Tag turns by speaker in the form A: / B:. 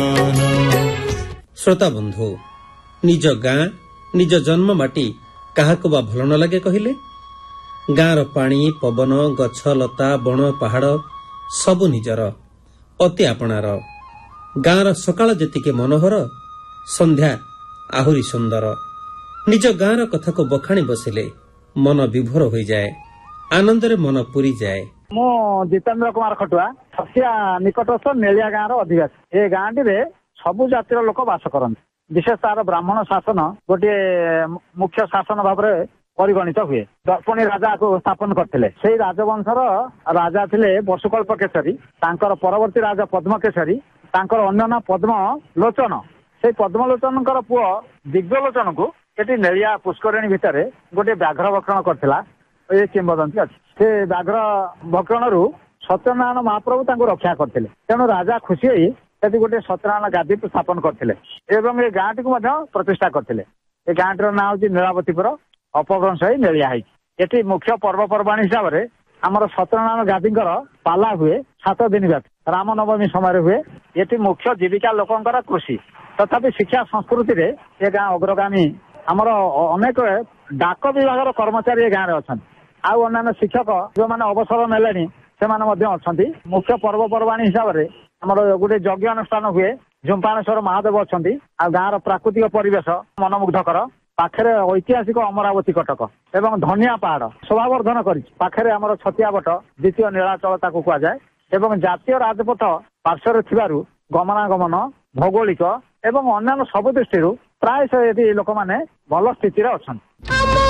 A: श्रोता बंधु निज गाँ निज जन्म माटी काहाको बा भल न लगे कहले। गाँर पानी पवन गछ लता बण पहाड़ सबु निजर अति आपणार। गाँर सकाळ जेतिके मनोहर संध्या आहुरी सुंदर। निज गाँर कथा को बखाणी बसिले मन विभोर हो जाए, आनंदरे मन पूरी जाए।
B: मु जितेन्द्र कुमार खटुआ छसिया निकटस्थ नेलिया गाँव अधिवासी। ए गाँटी रे सबु जातिर लोक बास करନ୍ତି। विशेष तार ब्राह्मण शासन गोटे मुख्य शासन भाव में परिगणित हुए। दर्पणी राजा को स्थापन करथिले। सेई राजवंशर राजा थिले बसुकल्प केसरी। तांकर परवर्ती राजा पद्म केसरी, तांकर अन्य नाम पद्म लोचन। से पद्मलोचन पुओ दिग्गलोचन को एटी नेलिया पुष्करिणी भितर गोटे व्याघ्र भक्षण करथिला ए किंवदंती अछि। से व्याघ्र भक्षण सत्यनारायण महाप्रभु तांको रक्षा करथिले। तेणु राजा खुशी होई सेठी गोटे सत्यनारायण गादी स्थापन करथिले एवं ए गाँटी को प्रतिष्ठा करथिले। ए गाँटीर नाम होछि नीलावतीपुर, अपभ्रंश होई नेलिया है। एटी मुख्य पर्वपर्वाणी हिसाब से आमर सत्यनारायण गादींकर पाला हुए 7 दिन व्यापी। रामनवमी समय हुए। एटी मुख्य जीविका लोकंकर कृषि, तथापि शिक्षा संस्कृति रे ए गाँ अग्रगामी। आमर अनेक डाक विभाग कर्मचारी ए गाँव में अच्छा। आउ अन्य शिक्षक जो मैंने अवसर नेले से मुख्य पर्वपर्वाणी हिसाब से आमर गोटे यज्ञ अनुष्ठान हुए। झुंपाणेश्वर महादेव अच्छा। आ गाँव प्राकृतिक परिवेश मनमुग्धकर। पाखरे ऐतिहासिक अमरावती कटक एवं धनिया पहाड़ शोभावर्धन कर आमर छतिया बट द्वितीय नीलाचल ताकू कहुए। एवं जातीय राजपथ पार्श्वर थिबारु गमनागमन भौगोलिक एवं अन्य सब दृष्टि प्राय लोक मैंने भल स्थिति अच्छा।